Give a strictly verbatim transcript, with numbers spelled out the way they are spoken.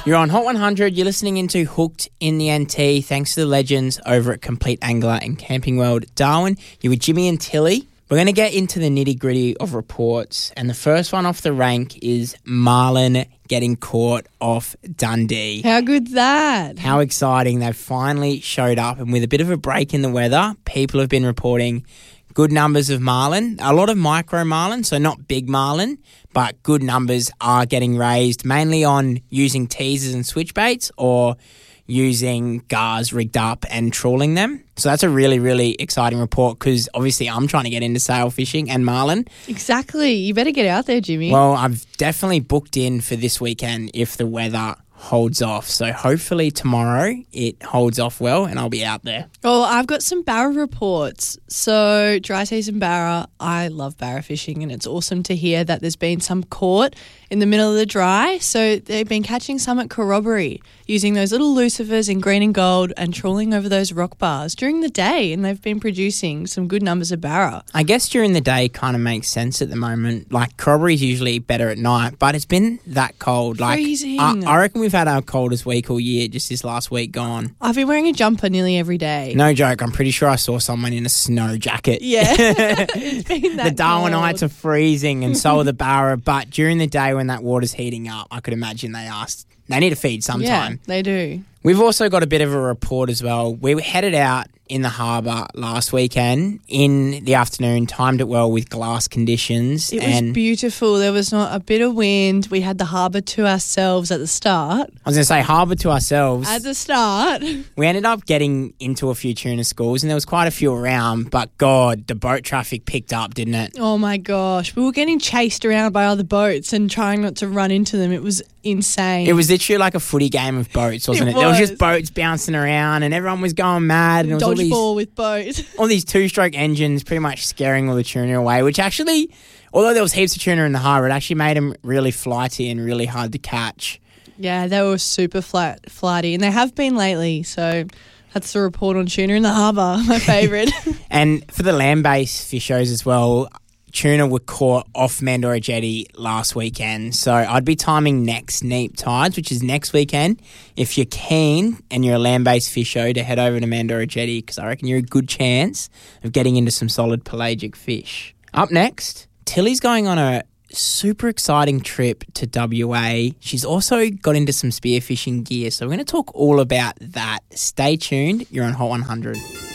You're on Hot one hundred. You're listening into Hooked in the N T. Thanks to the legends over at Complete Angler and Camping World Darwin. You're with Jimmy and Tilly. We're going to get into the nitty-gritty of reports. And the first one off the rank is Marlin getting caught off Dundee. How good's that? How exciting. They've finally showed up. And with a bit of a break in the weather, people have been reporting good numbers of marlin, a lot of micro marlin, so not big marlin, but good numbers are getting raised, mainly on using teasers and switch baits or using gars rigged up and trawling them. So that's a really, really exciting report because obviously I'm trying to get into sail fishing and marlin. Exactly. You better get out there, Jimmy. Well, I've definitely booked in for this weekend if the weather holds off. So hopefully tomorrow it holds off well and I'll be out there. Oh, I've got some barra reports. So dry season barra, I love barra fishing and it's awesome to hear that there's been some caught in the middle of the dry. So they've been catching some at Corroboree using those little lucifers in green and gold and trawling over those rock bars during the day, and they've been producing some good numbers of barra. I guess during the day kind of makes sense at the moment. Like Corroboree's usually better at night, but it's been that cold. Like Freezing. I, I reckon we've had our coldest week all year just this last week gone. I've been wearing a jumper nearly every day. No joke. I'm pretty sure I saw someone in a snow jacket. Yeah. It's been that The Darwinites cold. are freezing and so are the barra, but during the day when that water's heating up, I could imagine they asked, they need to feed sometime. Yeah, they do. We've also got a bit of a report as well. We were headed out in the harbour last weekend in the afternoon, timed it well with glass conditions. It and was beautiful. There was not a bit of wind. We had the harbour to ourselves at the start. I was going to say harbour to ourselves. At the start. We ended up getting into a few tuna schools and there was quite a few around, but God, the boat traffic picked up, didn't it? Oh my gosh. We were getting chased around by other boats and trying not to run into them. It was insane. It was literally like a footy game of boats, wasn't it? It There was was. just boats bouncing around and everyone was going mad. And it was all these, Dodgeball with boats. all these two-stroke engines pretty much scaring all the tuna away, which actually, although there was heaps of tuna in the harbour, it actually made them really flighty and really hard to catch. Yeah, they were super flat, flighty, and they have been lately. So that's the report on tuna in the harbour, my favourite. And for the land-based fishers as well, tuna were caught off Mandorra Jetty last weekend. So I'd be timing next neap tides, which is next weekend. If you're keen and you're a land-based fisher, to head over to Mandorra Jetty because I reckon you're a good chance of getting into some solid pelagic fish. Up next, Tilly's going on a super exciting trip to W A. She's also got into some spearfishing gear. So we're going to talk all about that. Stay tuned. You're on Hot one hundred.